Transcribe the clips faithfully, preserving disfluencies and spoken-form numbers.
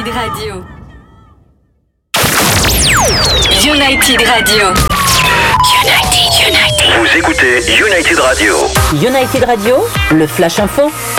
United Radio. United Radio. United, United. Vous écoutez United Radio. United Radio, le Flash Info.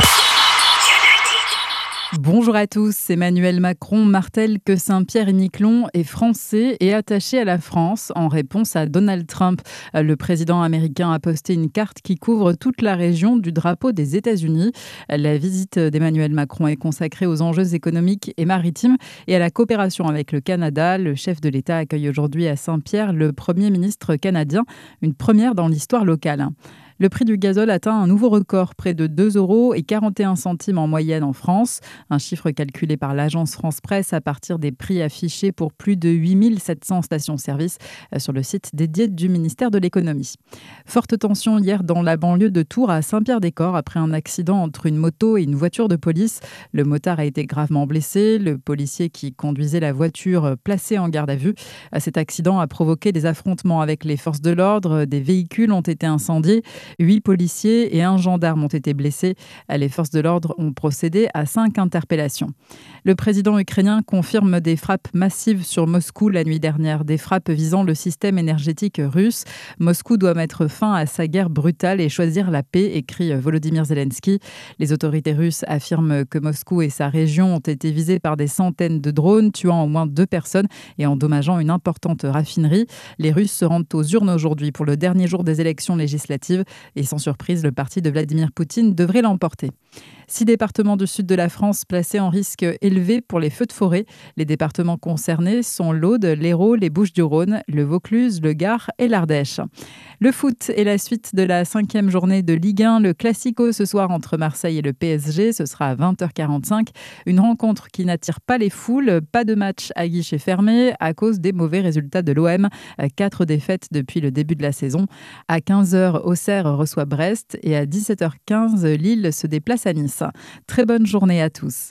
Bonjour à tous, Emmanuel Macron martèle que Saint-Pierre-et-Miquelon est français et attaché à la France en réponse à Donald Trump. Le président américain a posté une carte qui couvre toute la région du drapeau des États-Unis. La visite d'Emmanuel Macron est consacrée aux enjeux économiques et maritimes et à la coopération avec le Canada. Le chef de l'État accueille aujourd'hui à Saint-Pierre le Premier ministre canadien, une première dans l'histoire locale. Le prix du gazole atteint un nouveau record, près de deux euros et quarante et un centimes en moyenne en France. Un chiffre calculé par l'agence France Presse à partir des prix affichés pour plus de huit mille sept cents stations-service sur le site dédié du ministère de l'économie. Forte tension hier dans la banlieue de Tours à Saint-Pierre-des-Corps après un accident entre une moto et une voiture de police. Le motard a été gravement blessé. Le policier qui conduisait la voiture placé en garde à vue. Cet accident a provoqué des affrontements avec les forces de l'ordre. Des véhicules ont été incendiés. Huit policiers et un gendarme ont été blessés. Les forces de l'ordre ont procédé à cinq interpellations. Le président ukrainien confirme des frappes massives sur Moscou la nuit dernière, des frappes visant le système énergétique russe. Moscou doit mettre fin à sa guerre brutale et choisir la paix, écrit Volodymyr Zelensky. Les autorités russes affirment que Moscou et sa région ont été visés par des centaines de drones, tuant au moins deux personnes et endommageant une importante raffinerie. Les Russes se rendent aux urnes aujourd'hui pour le dernier jour des élections législatives. Et sans surprise, le parti de Vladimir Poutine devrait l'emporter. Six départements du sud de la France placés en risque élevé pour les feux de forêt. Les départements concernés sont l'Aude, l'Hérault, les Bouches-du-Rhône, le Vaucluse, le Gard et l'Ardèche. Le foot est la suite de la cinquième journée de Ligue un. Le Classico ce soir entre Marseille et le P S G, ce sera à vingt heures quarante-cinq. Une rencontre qui n'attire pas les foules. Pas de match à guichet fermé à cause des mauvais résultats de l'O M. Quatre défaites depuis le début de la saison. À quinze heures, Auxerre reçoit Brest et à dix-sept heures quinze, Lille se déplace à Nice. Très bonne journée à tous.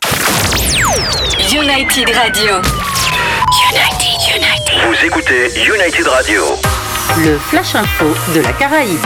United Radio. United, United. Vous écoutez United Radio. Le Flash Info de la Caraïbe.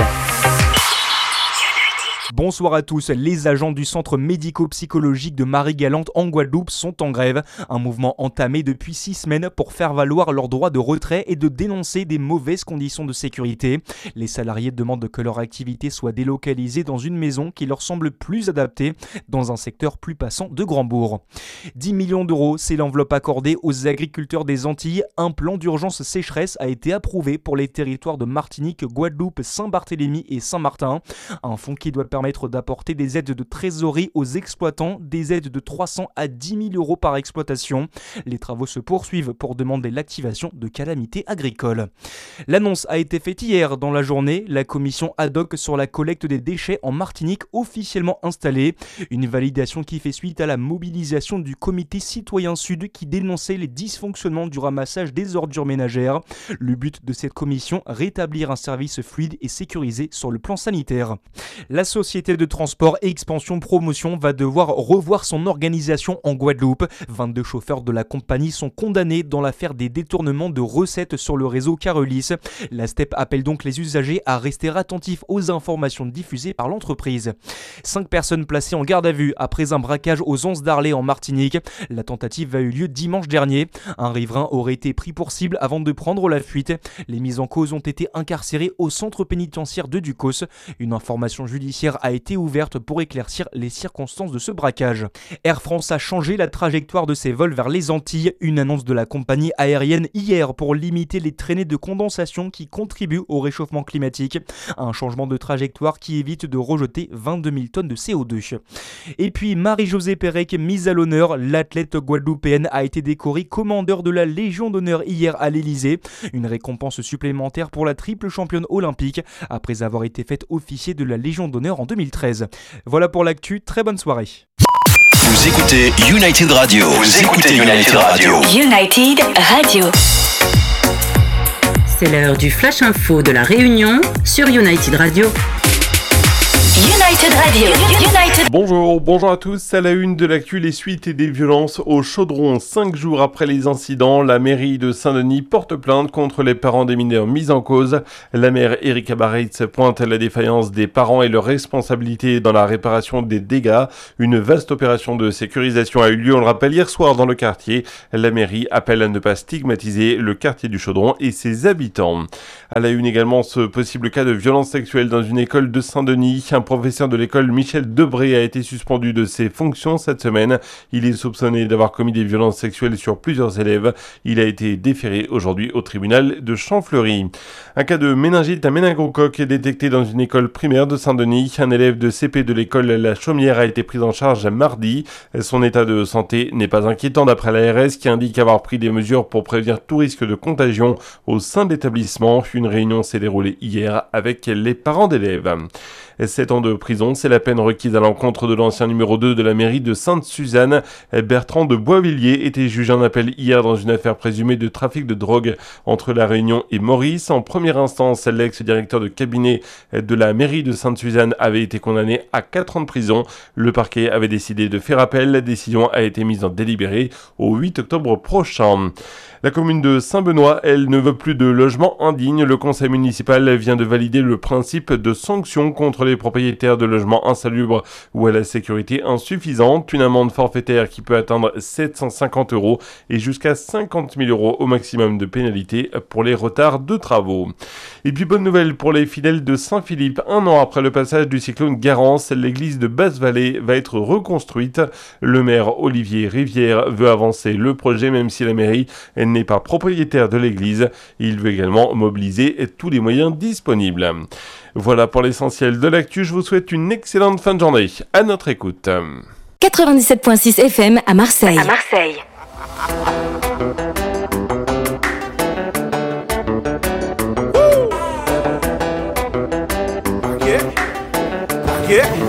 Bonsoir à tous. Les agents du centre médico-psychologique de Marie-Galante en Guadeloupe sont en grève. Un mouvement entamé depuis six semaines pour faire valoir leur droit de retrait et de dénoncer des mauvaises conditions de sécurité. Les salariés demandent que leur activité soit délocalisée dans une maison qui leur semble plus adaptée dans un secteur plus passant de Grand-Bourg. dix millions d'euros, c'est l'enveloppe accordée aux agriculteurs des Antilles. Un plan d'urgence sécheresse a été approuvé pour les territoires de Martinique, Guadeloupe, Saint-Barthélemy et Saint-Martin. Un fonds qui doit permettre d'apporter des aides de trésorerie aux exploitants, des aides de trois cents à dix mille euros par exploitation. Les travaux se poursuivent pour demander l'activation de calamités agricoles. L'annonce a été faite hier dans la journée, la commission ad hoc sur la collecte des déchets en Martinique officiellement installée. Une validation qui fait suite à la mobilisation du comité citoyen Sud qui dénonçait les dysfonctionnements du ramassage des ordures ménagères. Le but de cette commission, rétablir un service fluide et sécurisé sur le plan sanitaire. La société de transport et expansion promotion va devoir revoir son organisation en Guadeloupe. vingt-deux chauffeurs de la compagnie sont condamnés dans l'affaire des détournements de recettes sur le réseau Carolis. La S T E P appelle donc les usagers à rester attentifs aux informations diffusées par l'entreprise. Cinq personnes placées en garde à vue après un braquage aux Anses d'Arlay en Martinique. La tentative a eu lieu dimanche dernier. Un riverain aurait été pris pour cible avant de prendre la fuite. Les mises en cause ont été incarcérés au centre pénitentiaire de Ducos. Une information judiciaire a été ouverte pour éclaircir les circonstances de ce braquage. Air France a changé la trajectoire de ses vols vers les Antilles. Une annonce de la compagnie aérienne hier pour limiter les traînées de condensation qui contribuent au réchauffement climatique. Un changement de trajectoire qui évite de rejeter vingt-deux mille tonnes de C O deux. Et puis Marie-Josée Pérec, mise à l'honneur, l'athlète guadeloupéenne a été décorée commandeur de la Légion d'honneur hier à l'Elysée. Une récompense supplémentaire pour la triple championne olympique après avoir été faite officier de la Légion d'honneur en deux mille treize. Voilà pour l'actu, très bonne soirée. Vous écoutez United Radio. Vous écoutez United Radio. United Radio. C'est l'heure du Flash Info de la Réunion sur United Radio. United Radio. United. Bonjour, bonjour à tous. À la une de l'actu, les suites et des violences au Chaudron. Cinq jours après les incidents, la mairie de Saint-Denis porte plainte contre les parents des mineurs mis en cause. La maire Erika Bareitz pointe la défaillance des parents et leur responsabilité dans la réparation des dégâts. Une vaste opération de sécurisation a eu lieu, on le rappelle, hier soir dans le quartier. La mairie appelle à ne pas stigmatiser le quartier du Chaudron et ses habitants. À la une également, ce possible cas de violence sexuelle dans une école de Saint-Denis. Un professeur de l'école, Michel Debré, a été suspendu de ses fonctions cette semaine. Il est soupçonné d'avoir commis des violences sexuelles sur plusieurs élèves. Il a été déféré aujourd'hui au tribunal de Champfleury. Un cas de méningite à méningocoque est détecté dans une école primaire de Saint-Denis. Un élève de C P de l'école La Chaumière a été pris en charge mardi. Son état de santé n'est pas inquiétant d'après l'A R S qui indique avoir pris des mesures pour prévenir tout risque de contagion au sein de l'établissement. Une réunion s'est déroulée hier avec les parents d'élèves. sept ans de prison, c'est la peine requise à l'encontre de l'ancien numéro deux de la mairie de Sainte-Suzanne. Bertrand de Boisvilliers était jugé en appel hier dans une affaire présumée de trafic de drogue entre La Réunion et Maurice. En première instance, l'ex-directeur de cabinet de la mairie de Sainte-Suzanne avait été condamné à quatre ans de prison. Le parquet avait décidé de faire appel. La décision a été mise en délibéré au huit octobre prochain. La commune de Saint-Benoît, elle, ne veut plus de logements indignes. Le conseil municipal vient de valider le principe de sanction contre les propriétaires de logements insalubres ou à la sécurité insuffisante. Une amende forfaitaire qui peut atteindre sept cent cinquante euros et jusqu'à cinquante mille euros au maximum de pénalité pour les retards de travaux. Et puis bonne nouvelle pour les fidèles de Saint-Philippe. Un an après le passage du cyclone Garance, l'église de Basse-Vallée va être reconstruite. Le maire Olivier Rivière veut avancer le projet même si la mairie n'est pas propriétaire de l'église. Il veut également mobiliser tous les moyens disponibles. Voilà pour l'essentiel de l'actu. Je vous souhaite une excellente fin de journée. À notre écoute. quatre-vingt-dix-sept virgule six F M à Marseille. À Marseille. Yeah. Yeah.